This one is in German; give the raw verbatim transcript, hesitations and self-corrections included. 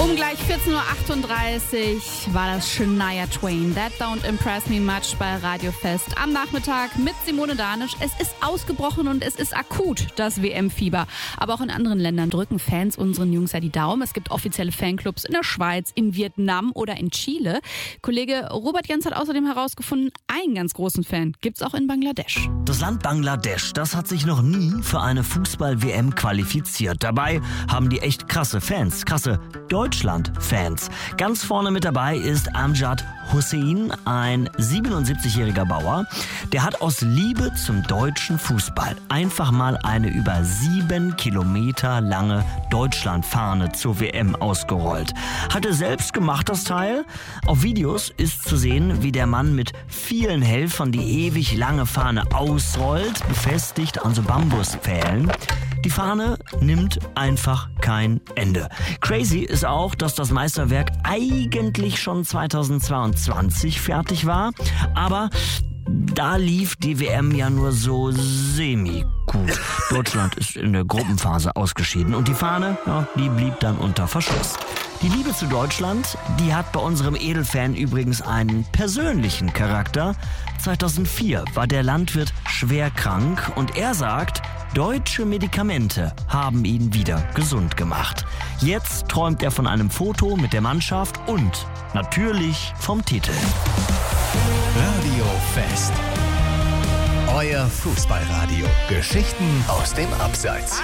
Um gleich vierzehn Uhr achtunddreißig war das Shania Twain. That Don't Impress Me Much bei Radio Fest am Nachmittag mit Simone Danisch. Es ist ausgebrochen und es ist akut, das W M-Fieber. Aber auch in anderen Ländern drücken Fans unseren Jungs ja die Daumen. Es gibt offizielle Fanclubs in der Schweiz, in Vietnam oder in Chile. Kollege Robert Jens hat außerdem herausgefunden, einen ganz großen Fan gibt's auch in Bangladesch. Das Land Bangladesch, das hat sich noch nie für eine Fußball-W M qualifiziert. Dabei haben die echt krasse Fans, krasse Deutschland-Fans. Ganz vorne mit dabei ist Amjad Hussein, ein siebenundsiebzigjähriger Bauer. Der hat aus Liebe zum deutschen Fußball einfach mal eine über sieben Kilometer lange Deutschlandfahne zur W M ausgerollt. Hat er selbst gemacht, das Teil. Auf Videos ist zu sehen, wie der Mann mit vielen Helfern die ewig lange Fahne ausrollt, befestigt an so Bambuspfählen. Die Fahne nimmt einfach kein Ende. Crazy ist auch, dass das Meisterwerk eigentlich schon zweitausendzweiundzwanzig fertig war, aber da lief die W M ja nur so semi-gut. Deutschland ist in der Gruppenphase ausgeschieden und die Fahne, ja, die blieb dann unter Verschluss. Die Liebe zu Deutschland, die hat bei unserem Edelfan übrigens einen persönlichen Charakter. zweitausendvier war der Landwirt schwer krank und er sagt, deutsche Medikamente haben ihn wieder gesund gemacht. Jetzt träumt er von einem Foto mit der Mannschaft und natürlich vom Titel. Radio Fest. Euer Fußballradio. Geschichten aus dem Abseits.